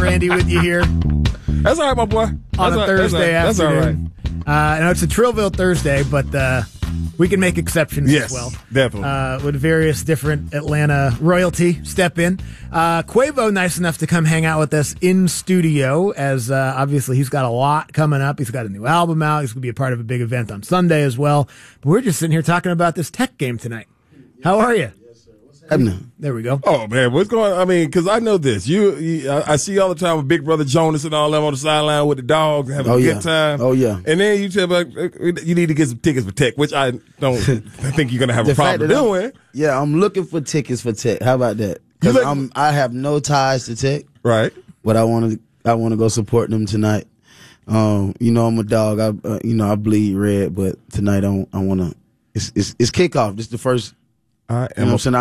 Randy with you here. That's all right, my boy. On a Thursday afternoon. That's all right. No, it's a Trillville Thursday, but we can make exceptions as well. Definitely. With various different Atlanta royalty step in. Quavo, nice enough to come hang out with us in studio, as obviously he's got a lot coming up. He's got a new album out. He's going to be a part of a big event on Sunday as well. But we're just sitting here talking about this Tech game tonight. How are you? There we go. Oh man, what's going on? I mean, because I know this. I see all the time with Big Brother Jonas and all them on the sideline with the dogs having a good time. Oh yeah. And then you tell me you need to get some tickets for Tech, which I don't think you're gonna have a problem doing. Yeah, I'm looking for tickets for Tech. How about that? Because I have no ties to Tech. Right. But I want to go support them tonight. I'm a dog. I bleed red, but tonight I want to. It's kickoff. This is the first. I am appalled.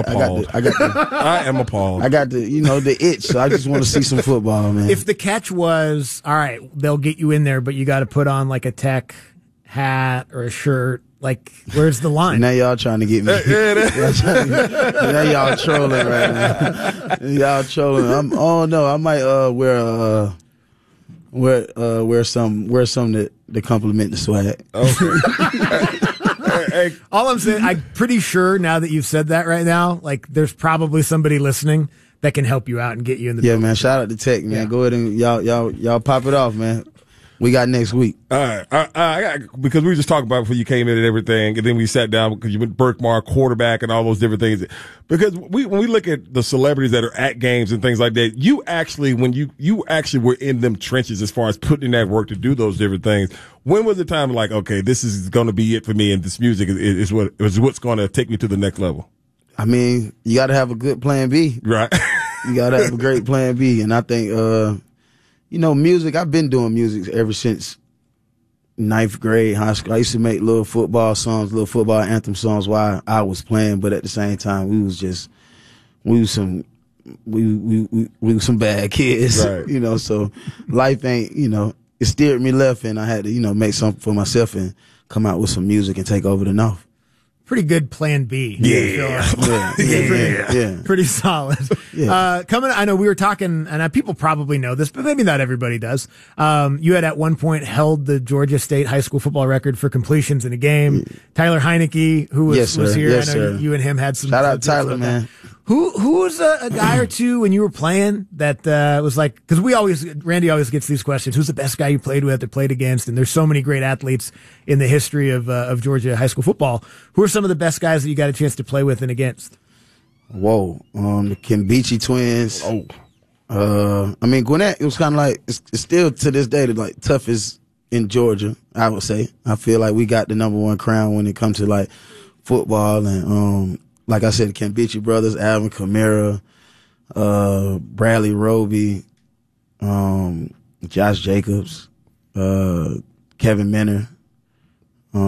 I am appalled. I got the itch, so I just want to see some football, man. If the catch was, all right, they'll get you in there, but you got to put on like a Tech hat or a shirt. Like, where's the line? Now y'all trying to get me. Now y'all trolling right now. Y'all trolling. I might wear some to compliment the swag. Okay. All I'm saying, I'm pretty sure now that you've said that right now, like there's probably somebody listening that can help you out and get you in the building. Man. Shout out to Tech, man. Yeah. Go ahead and y'all pop it off, man. We got next week. All right. Because we were just talking about before you came in and everything, and then we sat down because you went Birkmar, quarterback, and all those different things. Because when we look at the celebrities that are at games and things like that, you actually, when you actually were in them trenches as far as putting in that work to do those different things. When was the time like, okay, this is going to be it for me, and this music is what's going to take me to the next level? I mean, you got to have a good plan B. Right. You got to have a great plan B. And I think, music, I've been doing music ever since ninth grade, high school. I used to make little football songs, little football anthem songs while I was playing, but at the same time, we was some bad kids, right. So life ain't, it steered me left, and I had to, make something for myself and come out with some music and take over the North. Pretty good plan B. Yeah. Pretty solid. Yeah. I know we were talking, and people probably know this, but maybe not everybody does. You had at one point held the Georgia State high school football record for completions in a game. Tyler Heineke, who was here. Yes, I know sir. you and him had some. Shout out Tyler, man. Who was a guy or two when you were playing that was like, because Randy always gets these questions, who's the best guy you played with or played against? And there's so many great athletes in the history of Georgia high school football. Who are some of the best guys that you got a chance to play with and against? Whoa. The Kimbichi twins. Gwinnett, it was kind of like, it's still to this day, the toughest in Georgia, I would say. I feel like we got the number one crown when it comes to like football and, like I said, the Kimbichi brothers, Alvin Kamara, Bradley Roby, Josh Jacobs, Kevin Minner, a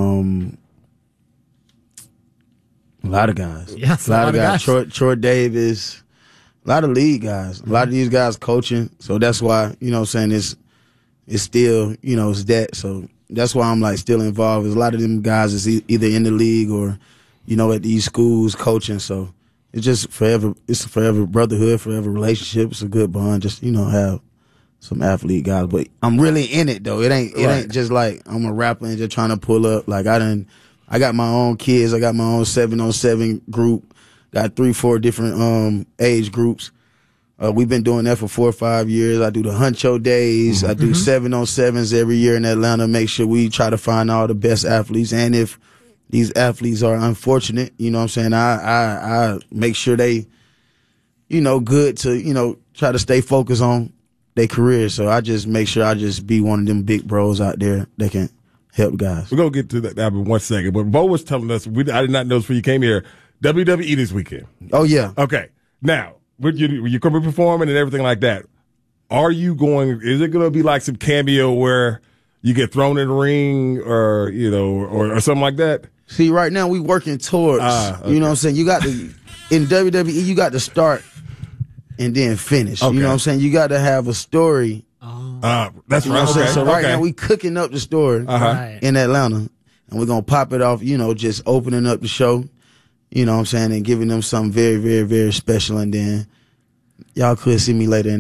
lot of guys. Yes, a lot of guys. Troy Davis, a lot of league guys. A lot of these guys coaching. So that's why, it's still, it's that. So that's why I'm like still involved. There's a lot of them guys is either in the league or, at these schools coaching. So it's just forever brotherhood, forever relationship. It's a good bond. Just, have some athlete guys. But I'm really in it though. It ain't just like I'm a rapper and just trying to pull up. Like I got my own kids. I got my own 7-on-7 group. Got 3-4 different age groups. We've been doing that for 4 or 5 years. I do the Huncho Days. I do 7-on-7s every year in Atlanta. Make sure we try to find all the best athletes. And if these athletes are unfortunate, I make sure they, good to, try to stay focused on their career. So I just make sure I just be one of them big bros out there that can help guys. We're going to get to that in 1 second. But Bo was telling us, I did not know this before you came here, WWE this weekend. Oh, yeah. Okay. Now, when you come to performing and everything like that, is it going to be like some cameo where you get thrown in the ring or, or something like that? See, right now we working towards, okay. You know what I'm saying? You got to, in WWE, you got to start and then finish. Okay. You know what I'm saying? You got to have a story. That's right. Okay. So right now we cooking up the story in Atlanta, and we're going to pop it off, just opening up the show, you know what I'm saying, and giving them something very, very, very special. And then y'all could see me later in